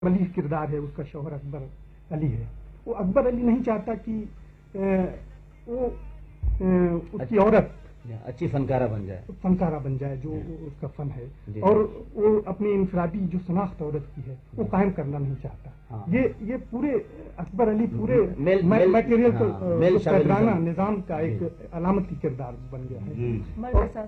علی کردار ہے اس کا شوہر اکبر علی ہے. وہ اکبر علی نہیں چاہتا کہ وہ اس کی عورت اچھی فنکارہ بن جائے جو اس کا فن ہے, اور وہ اپنی انفرادی جو شناخت عورت کی ہے وہ قائم کرنا نہیں چاہتا. یہ پورے اکبر علی پورے میٹیریل قدرانہ نظام کا ایک علامتی کردار بن گیا ہے.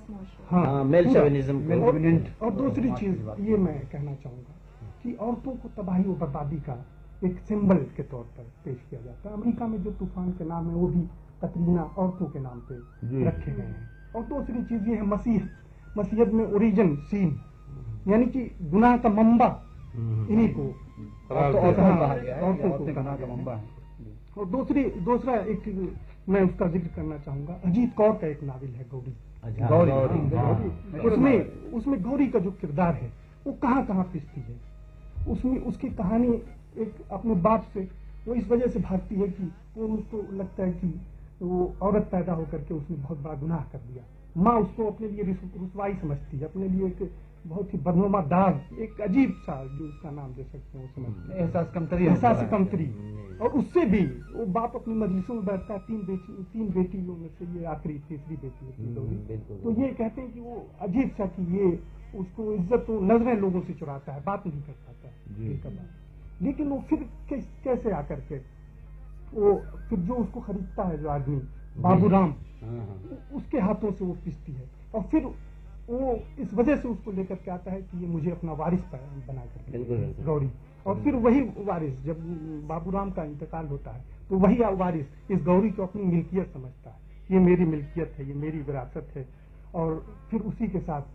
اور دوسری چیز یہ میں کہنا چاہوں گا کہ عورتوں کو تباہی و بربادی کا ایک سمبل کے طور پر پیش کیا جاتا ہے. امریکہ میں جو طوفان کے نام ہے وہ بھی کترینہ عورتوں کے نام پہ رکھے گئے ہیں. اور دوسری چیز یہ ہے مسیحیت میں اوریجن سین, یعنی کہ گناہ کا منبع انہی کو عورتوں کو. اور دوسرا ایک میں اس کا ذکر کرنا چاہوں گا, اجیت کور کا ایک ناول ہے گوری. اس میں گوری کا جو کردار ہے وہ کہاں پستی ہے. اس کی کہانی ایک اپنے باپ سے وہ اس وجہ سے بھاگتی ہے کہ وہ اس کو لگتا ہے کہ وہ عورت پیدا ہو کر کے اس نے بہت بڑا گناہ کر دیا. ماں اس کو اپنے لیے رسوائی سمجھتی ہے, اپنے لیے ایک بہت ہی بدنما داغ, ایک عجیب سا جو اس کا نام دے سکتے ہیں وہ سمجھتے ہیں, احساس کمتری. اور اس سے بھی وہ باپ اپنی مجلسوں میں بیٹھتا ہے, تین بیٹیوں میں سے یہ آخری تیسری بیٹی ہے. تو یہ کہتے ہیں کہ وہ عجیب سا کہ یہ اس کو عزت و نظریں لوگوں سے چراتا ہے, بات نہیں کر پاتا ہے. لیکن وہ پھر کیسے آ کر کے وہ پھر جو اس کو خریدتا ہے جو آدمی بابو رام, اس کے ہاتھوں سے وہ پستی ہے. اور پھر وہ اس وجہ سے اس کو لے کر کے آتا ہے کہ یہ مجھے اپنا وارث بنا کر گوری. اور پھر وہی وارث جب بابو رام کا انتقال ہوتا ہے تو وہی وارث اس گوری کو اپنی ملکیت سمجھتا ہے, یہ میری ملکیت ہے, یہ میری وراثت ہے. اور پھر اسی کے ساتھ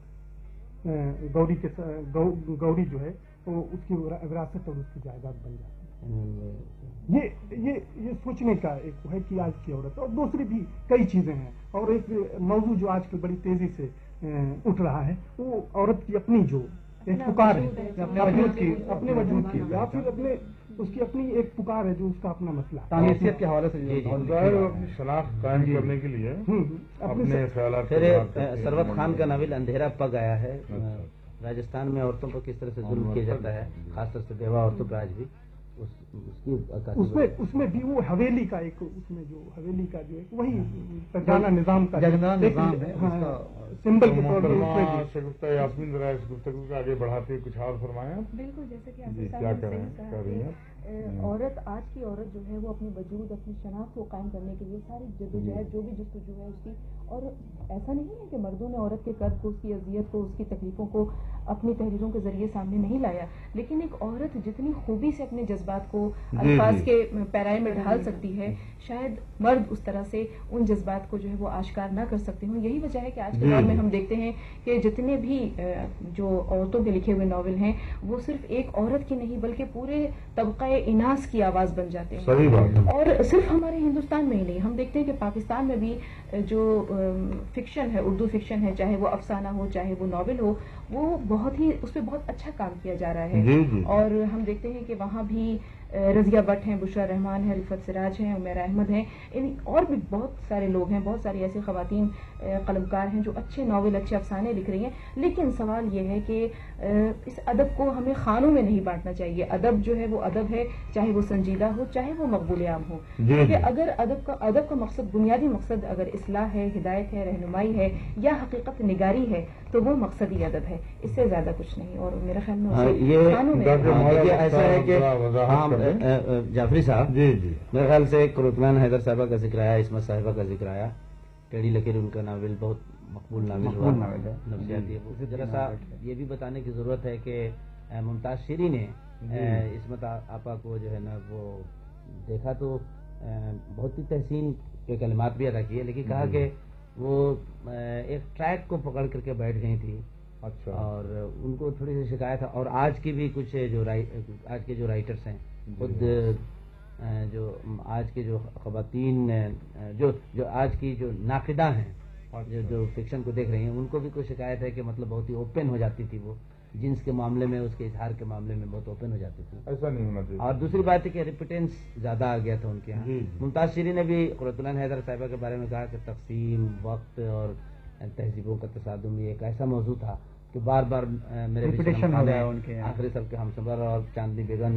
گوری جو ہے وہ اس کی وراثت اور اس کی جائیداد بن جاتی ہے. یہ سوچنے کا ایک ہے کہ آج کی عورت, اور دوسری بھی کئی چیزیں ہیں. اور ایک موضوع جو آج کل بڑی تیزی سے اٹھ رہا ہے وہ عورت کی اپنی جو ایک پکار ہے اپنے وجود کی, یا پھر اس کی اپنی ایک پکار ہے جو اس کا اپنا مسئلہ ہے. حیثیت کے حوالے سے اپنی شناخت قائم کرنے کے لیے اپنے خیالات. سروت خان کا ناول اندھیرا پگ آیا ہے. راجستھان میں عورتوں پر کس طرح سے ظلم کیا جاتا ہے, خاص طور سے بیوہ عورتوں پہ آج بھی. اس میں بھی وہ حویلی کا ایک, اس میں جو حویلی کا جو ایک وہی پرجانہ نظام کا سمبل کے طور پر. یاسمین ذرا اس گفتگو کو آگے بڑھاتے کچھ اور فرمائیں. بالکل, جیسے کہ کیا کر رہی ہیں عورت, آج کی عورت جو ہے وہ اپنی وجود, اپنی شناخت کو قائم کرنے کے لیے ساری جدوجہد جو بھی جستجو ہے اس کی. اور ایسا نہیں ہے کہ مردوں نے عورت کے قد کو, اس کی اذیت کو, اس کی تکلیفوں کو اپنی تحریروں کے ذریعے سامنے نہیں لایا, لیکن ایک عورت جتنی خوبی سے اپنے جذبات کو الفاظ کے پیرائے میں ڈھال سکتی ہے, شاید مرد اس طرح سے ان جذبات کو جو ہے وہ آشکار نہ کر سکتے ہوں. یہی وجہ ہے کہ آج کے دور میں ہم دیکھتے ہیں کہ جتنے بھی جو عورتوں کے لکھے ہوئے ناول ہیں وہ صرف ایک عورت کی نہیں بلکہ پورے طبقہ اناس کی آواز بن جاتے ہیں. اور صرف ہمارے ہندوستان میں ہی نہیں, ہم دیکھتے ہیں کہ پاکستان میں بھی جو فکشن ہے, اردو فکشن ہے, چاہے وہ افسانہ ہو چاہے وہ ناول ہو, وہ بہت ہی اس پہ بہت اچھا کام کیا جا رہا ہے. اور ہم دیکھتے ہیں کہ وہاں بھی رضیہ بٹ ہیں, بشرا رحمان ہیں, رفت سراج ہیں, عمیرہ احمد ہیں, اور بھی بہت سارے لوگ ہیں, بہت ساری ایسی خواتین قلمکار ہیں جو اچھے ناول, اچھے افسانے لکھ رہی ہیں. لیکن سوال یہ ہے کہ اس ادب کو ہمیں خانوں میں نہیں بانٹنا چاہیے. ادب جو ہے وہ ادب ہے, چاہے وہ سنجیدہ ہو چاہے وہ مقبول عام ہو. کیونکہ اگر ادب کا مقصد, بنیادی مقصد اگر اصلاح ہے, ہدایت ہے, رہنمائی ہے یا حقیقت نگاری ہے تو وہ مقصد ہی ادب ہے, اس سے زیادہ کچھ نہیں. اور میرا خیال میں خانوں میں ایسا ہے کہ جعفری صاحب, میرے خیال سے قرۃ حیدر صاحبہ کا ذکر آیا, عصمت صاحبہ کا ذکر آیا, ٹیڑھی لکیر ان کا ناول بہت مقبول ناول ہے, نفسیاتی. ذرا سا یہ بھی بتانے کی ضرورت ہے کہ ممتاز شیری نے عصمت آپا کو جو ہے نا وہ دیکھا تو بہت ہی تحسین کے کلمات بھی ادا کیے, لیکن کہا کہ وہ ایک ٹریک کو پکڑ کر کے بیٹھ گئی تھی. اچھا. اور ان کو تھوڑی سی شکایت ہے, اور آج کی بھی کچھ جو آج کے جو رائٹرس ہیں, خود جو آج کے جو خواتین جو آج کی جو ناقدہ ہیں جو فکشن کو دیکھ رہی ہیں, ان کو بھی کوئی شکایت ہے کہ مطلب بہت ہی اوپن ہو جاتی تھی وہ, جنس کے معاملے میں, اس کے اظہار کے معاملے میں بہت اوپن ہو جاتی تھی. ایسا نہیں ہونا چاہیے. اور دوسری بات ہے کہ ریپیٹنس زیادہ آ گیا تھا ان کے یہاں. ممتاز شیری نے بھی قرۃ حیدر صاحبہ کے بارے میں کہا کہ تقسیم, وقت اور تہذیبوں کا تصادم یہ ایک ایسا موضوع تھا کہ بار بار میرے ریپیٹیشن ہو رہا ہے ان کے آخری سب کے ہم سفر اور چاندنی بیگم